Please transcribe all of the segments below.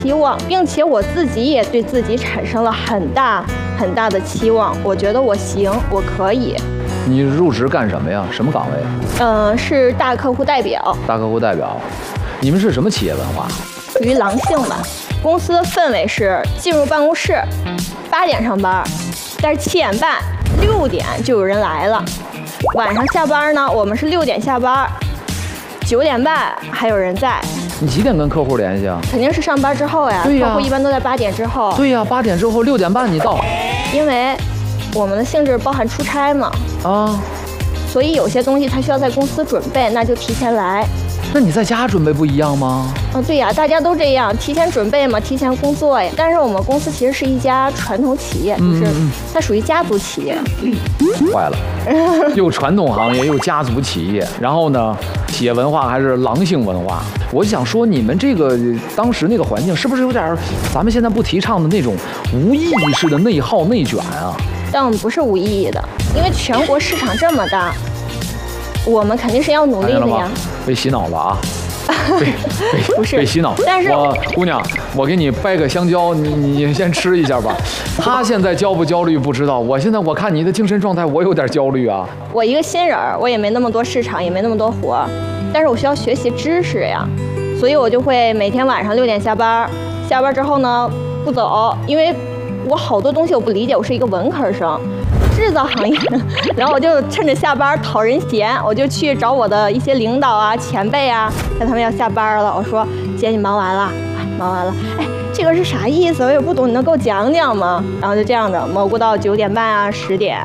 希望，并且我自己也对自己产生了很大的期望。我觉得我行，我可以。 你入职干什么呀？什么岗位？ 是大客户代表。 大客户代表，你们是什么企业文化？ 属于狼性吧。公司的氛围是进入办公室，8点上班，但是7点半、6点就有人来了。晚上下班呢，我们是6点下班，9点半还有人在。 你几点跟客户联系啊？ 肯定是上班之后呀。 对呀。 客户一般都在8点之后。 对呀，8点之后6点半你到。 因为我们的性质包含出差嘛。啊。所以有些东西它需要在公司准备，那就提前来。 那你在家准备不一样吗？ 对呀，大家都这样，提前准备嘛，提前工作呀。但是我们公司其实是一家传统企业，就是它属于家族企业。 坏了，又传统行业又家族企业，然后呢，企业文化还是狼性文化。我想说，你们这个当时那个环境是不是有点咱们现在不提倡的那种无意义式的内耗内卷啊？ 但我们不是无意义的，因为全国市场这么大。我们肯定是要努力的呀！ 被洗脑了啊！ 不是被洗脑。 但是姑娘，我给你掰个香蕉，你先吃一下吧。他现在焦不焦虑不知道，我看你的精神状态，我有点焦虑啊。 我一个新人，我也没那么多市场，也没那么多活，但是我需要学习知识呀，所以我就会每天晚上6点下班，下班之后呢不走，因为我好多东西我不理解，我是一个文科生。制造行业，然后我就趁着下班讨人嫌，我就去找我的一些领导啊、前辈啊，看他们要下班了。我说：“姐，你忙完了？忙完了。哎，这个是啥意思？我也不懂，你能给我讲讲吗？”然后就这样的蘑菇到9点半啊、10点。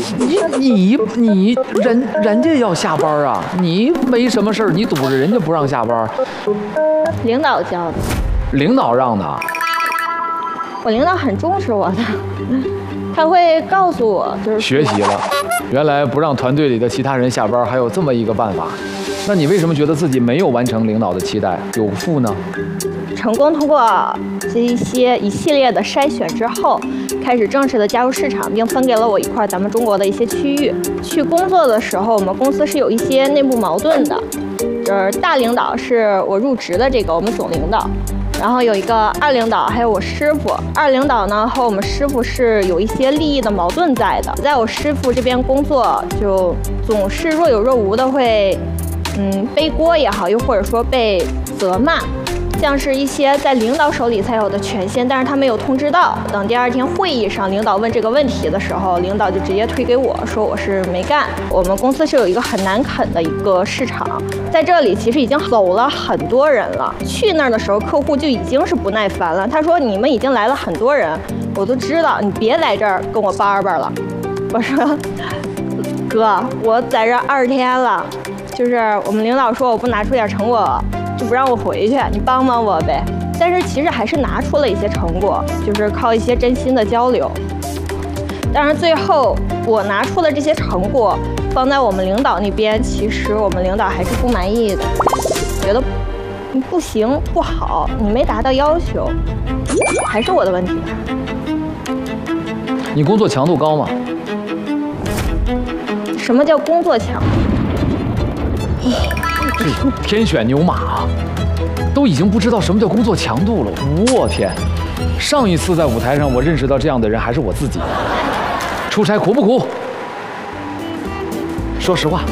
人家要下班啊，你没什么事儿，你堵着人家不让下班。 领导教的。 领导让的。 我领导很重视我的。他会告诉我，就是学习了，原来不让团队里的其他人下班还有这么一个办法。那你为什么觉得自己没有完成领导的期待，有负呢？ 成功通过一系列的筛选之后，开始正式的加入市场，并分给了我一块咱们中国的一些区域。去工作的时候，我们公司是有一些内部矛盾的，就是大领导是我入职的我们总领导。然后有一个2领导，还有我师傅。2领导呢和我们师傅是有一些利益的矛盾在的，在我师傅这边工作，就总是若有若无的会，背锅也好，又或者说被责骂，像是一些在领导手里才有的权限，但是他没有通知到。等第2天会议上领导问这个问题的时候，领导就直接推给我说我是没干。我们公司是有一个很难啃的一个市场，在这里其实已经走了很多人了。去那儿的时候，客户就已经是不耐烦了。他说：“你们已经来了很多人，我都知道，你别在这儿跟我叭叭了。”我说：“哥，我在这20天了，就是我们领导说我不拿出点成果就不让我回去，你帮帮我呗。”但是其实还是拿出了一些成果，就是靠一些真心的交流。但是最后我拿出的这些成果放在我们领导那边，其实我们领导还是不满意的，觉得不行不好，你没达到要求，还是我的问题。 你工作强度高吗？ 什么叫工作强？ 这天选牛马啊，都已经不知道什么叫工作强度了。我天！上一次在舞台上我认识到这样的人还是我自己。出差苦不苦？说实话。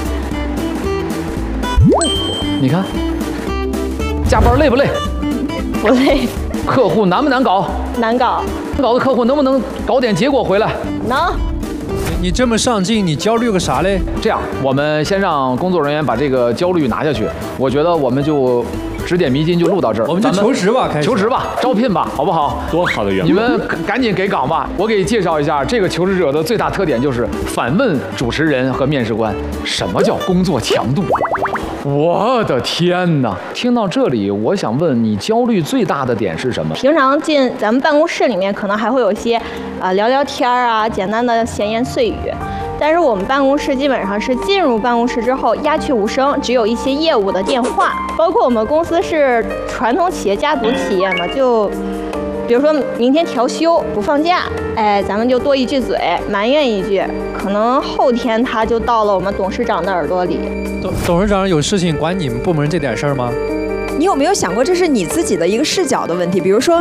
你看，加班累不累？ 不累。 客户难不难搞？ 难搞。 搞的客户能不能搞点结果回来？ 能。 你这么上进，你焦虑个啥嘞？ 这样，我们先让工作人员把这个焦虑拿下去。我觉得我们就指点迷津就录到这儿。 我们就求职吧，开始求职吧，招聘吧，好不好？ 多好的员工！ 你们赶紧给岗吧。我给介绍一下，这个求职者的最大特点就是反问主持人和面试官：什么叫工作强度？我的天哪！听到这里，我想问你，焦虑最大的点是什么？ 平常进咱们办公室里面，可能还会有一些聊聊天啊，简单的闲言碎语。但是我们办公室基本上是进入办公室之后鸦雀无声，只有一些业务的电话。包括我们公司是传统企业、家族企业嘛，就比如说明天调休不放假，哎，咱们就多一句嘴，埋怨一句，可能后天他就到了我们董事长的耳朵里。 董事长有事情管你们部门这点事儿吗？ 你有没有想过，这是你自己的一个视角的问题？比如说，